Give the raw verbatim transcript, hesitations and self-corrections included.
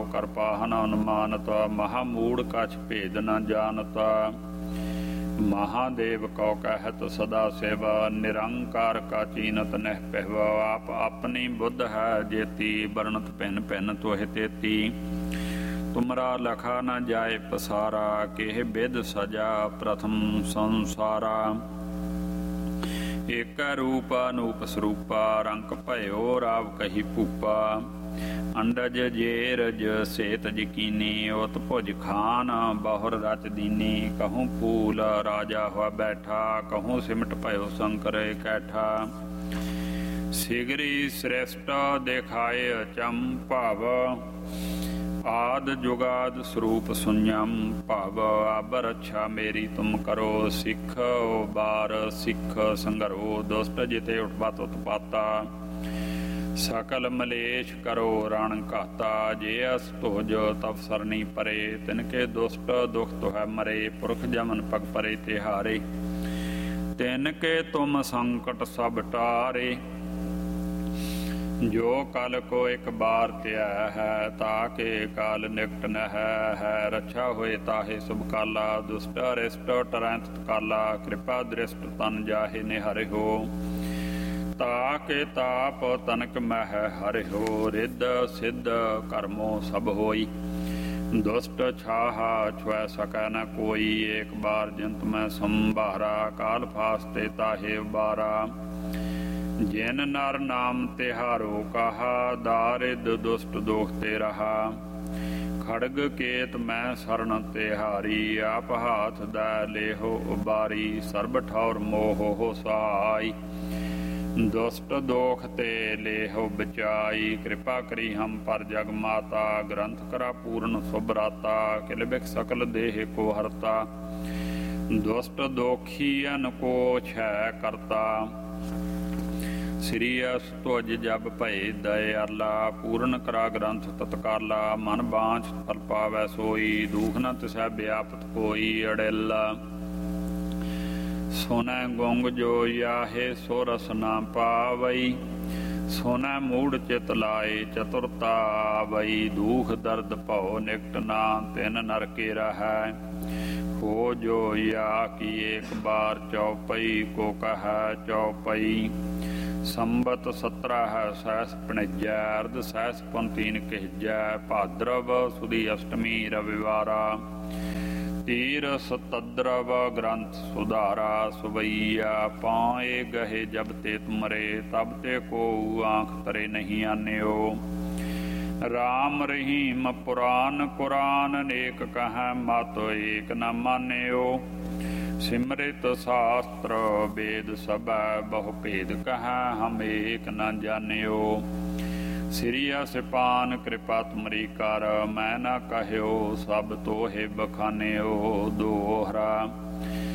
ਕਰਪਾਹਨ ਅਨੁਮਾਨਤਾ। ਮਹਾਮੂੜ ਕਛ ਭੇਦ ਨ ਜਾਣਤਾ। ਮਹਾਦੇਵ ਕਉ ਕਹਿਤ ਸਦਾ ਸੇਵਾ। ਨਿਰੰਕਾਰ ਕਾ ਚੀਨਤ ਨਹਿ ਪਹਿਵਾ। ਆਪ ਆਪਣੀ ਬੁੱਧ ਹੈ ਜੇਤੀ। ਵਰਣਤ ਭਿੰਨ ਭਿੰਨ ਤੋਹਿ ਤੇਤੀ। ਤੁਮਰਾ ਲਖਾ ਨ ਜਾਏ ਪਸਾਰਾ। ਕਿਹ ਬਿਧ ਸਜਾ ਪ੍ਰਥਮ ਸੰਸਾਰਾ। ਏਕੈ ਰੂਪ ਅਨੂਪ ਸਰੂਪਾ। ਰੰਕ ਭਇਓ ਰਾਵ ਕਹੀ ਭੂਪਾ। ਅੰਡਜ ਜੇਰਜ ਸੇਤ ਯਕੀਨੀ। ਉਤ ਭੁਜ ਖਾਨ ਬਹੁਰ ਰਚ ਦੀਨੀ। ਕਹੂੰ ਫੂਲ ਰਾਜਾ ਹੋਆ ਬੈਠਾ। ਕਹੂੰ ਸਿਮਟ ਭਇਓ ਸ਼ੰਕਰ ਇਕੈਠਾ। ਸਿਗਰੀ ਸ੍ਰੇਸ਼ਟ ਦੇਖਾਏ ਅਚਮ ਭਵ। ਆਦ ਜੁਗਾਦ ਸਰੂਪ ਸੁਨਯਮ ਭਵ। ਆਬ ਰੱਛਾ ਮੇਰੀ ਤੁਮ ਕਰੋ। ਸਿੱਖ ਬਾਰ ਸਿੱਖ ਸੰਘਰੋ। ਦੁਸ਼ਟ ਜਿਤੇ ਉਠਪਤ ਉਤਪਾਤਾ। ਸਕਲ ਮਲੇਸ਼ ਕਰੋ ਰਣ ਘਾਤਾ। ਜੇ ਅਸ ਤੁਜ ਤਵ ਸਰਨੀ ਪਰੇ। ਤਿਨਕੇ ਦੁਸ਼ਟ ਦੁਖ ਤੁਹੈ ਮਰੇ। ਪੁਰਖ ਜਮਨ ਪਗ ਪਰੇ ਤਿਹਾਰੇ। ਤਿਨਕੇ ਤੁਮ ਸੰਕਟ ਸਭ ਟਾਰੇ। ਜੋ ਕਲ ਕੋ ਇੱਕ ਬਾਰ ਧਿਆ ਹੈ। ਤਾਕੇ ਕਾਲ ਨਿਕਟ ਨਹਿ ਹੈ। ਰੱਛਾ ਹੋਏ ਤਾਹੇ ਸੁਭ ਕਾਲਾ। ਦੁਸ਼ਟ ਅਰਿਸ਼ਟ ਟਰੈਂਤ ਕਾਲਾ। ਕਿਰਪਾ ਦ੍ਰਿਸ਼ਟ ਤਨ ਜਾਹੇ ਨਿਹਰਿ ਹੋ। ਤਾਕੇ ਤਾਪ ਤਨਕ ਮਹਿ ਹਰਿ ਹੋ। ਰਿੱਧ ਸਿੱਧ ਕਰਮੋ ਸਭ ਹੋਈ। ਦੁਸ਼ਟ ਛਾਹਾ ਛੁਐ ਸਕੈ ਨ ਕੋਈ। ਏਕ ਬਾਰ ਜਿੰਤ ਮੈਂ ਸੰਭਾਰਾ। ਕਾਲ ਫਾਸਤੇ ਤਾਹੇ ਉਬਾਰਾ। ਜਿਨ ਨਰ ਨਾਮ ਤਿਹਾਰੋ ਕਹਾ। ਦਾਰਿਦ ਦੁਸ਼ਟ ਦੋਖ ਤੇ ਰਹਾ। ਖੜਗ ਕੇਤ ਮੈਂ ਸਰਣ ਤਿਹਾਰੀ। ਆਪ ਹਾਥ ਦੈ ਲੇਹੋ ਉਬਾਰੀ। ਸਰਬ ਠੌਰ ਮੋਹ ਸਹਾਈ। ਦੁਸ਼ਟ ਦੋਖ ਤੇ ਲੇਹੋ ਬਚਾਈ। ਕਿਰਪਾ ਕਰੀ ਹਮ ਪਰ ਜਗ ਮਾਤਾ। ਗ੍ਰੰਥ ਕਰਾ ਪੂਰਨ ਸੁਭਰਾਤਾ। ਕਿਲ ਬਿਖ ਸਕਲ ਦੇਹ ਕੋ ਹਰਤਾ। ਦੁਸ਼ਟ ਦੋਖੀਅਨ ਕੋ ਛੈ ਕਰਤਾ। ਸ੍ਰੀ ਅਸ ਤੁਜ ਜਬ ਭਏ ਦਇਆਲਾ। ਪੂਰਨ ਕਰਾ ਗ੍ਰੰਥ ਤਤਕਾਲਾ। ਮਨ ਬਾਂਝ ਫਲ ਪਾਵੈ ਸੋਈ। ਦੂਖ ਨ ਤਿਸੈ ਵਿਆਪਤ ਕੋਈ। ਅੜੇਲਾ ਸੁਨੈ ਗੁੰਗ ਜੋ ਯਾਹੇ ਸੋ ਰਸ ਨਾ ਪਾਵਈ। ਸੁਨੈ ਮੂੜ ਚਿਤ ਲਾਏ ਚਤੁਰਤਾ ਆਵਈ। ਦੂਖ ਦਰਦ ਭਉ ਨਿਕਟ ਨਾ ਤਿਨ ਨਰਕੇ ਰਹੈ। ਹੋ ਜੋ ਯਾ ਕੀ ਏਕ ਬਾਰ ਚਉਪਈ ਕੋ ਕਹੈ ਚਉਪਈ। ਸੰਬਤ ਸਤਰਾ ਹੈ ਸਹਿਸ ਪਣਿਜੈ। ਅਰਧ ਸਹਿਸ ਪੰਤੀਨ ਕਹਿਜੈ। ਭਾਦਰਵ ਸੁਦੀ ਅਸ਼ਟਮੀ ਰਵਿਵਾਰਾ। ਤੀਰ ਸਤਦਰਵ ਗ੍ਰੰਥ ਸੁਧਾਰਾ। ਸੁਵਈਆ ਪਾਏ ਗਹੇ ਜਬ ਤੇ ਤੁਮਰੇ। ਤਬ ਤੇ ਕੋ ਆਂਖ ਤਰੇ ਨਹੀਂ ਆਨਿਓ। ਰਾਮ ਰਹੀਮ ਪੁਰਾਨ ਕੁਰਾਨ। ਨੇਕ ਕਹੈ ਮਤ ਏਕ ਨ ਮਾਨਿਓ। ਸਿਮਰਿਤ ਸ਼ਾਸਤਰ ਵੇਦ ਸਭੈ। ਬਹੁ ਭੇਦ ਕਹੈ ਹਮ ਏਕ ਨ ਜਾਣਿਓ। ਸ੍ਰੀ ਅਸਿਪਾਨ ਕਿਰਪਾ ਤੁਮਰੀ ਕਰ। ਮੈਂ ਨ ਕਹਿਓ ਸਭ ਤੋਹਿ ਬਖਾਨਿਓ। ਦੋਹਰਾ